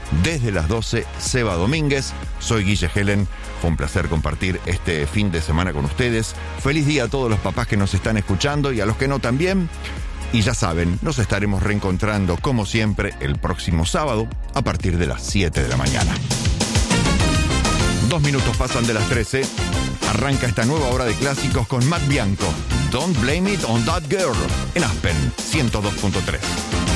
desde las 12, Seba Domínguez. Soy Guille Helen. Fue un placer compartir este fin de semana con ustedes. Feliz día a todos los papás que nos están escuchando y a los que no también. Y ya saben, nos estaremos reencontrando como siempre el próximo sábado a partir de las 7 de la mañana. 2 minutos pasan de las 13. Arranca esta nueva hora de clásicos con Mac Bianco. Don't Blame It on That Girl en Aspen 102.3.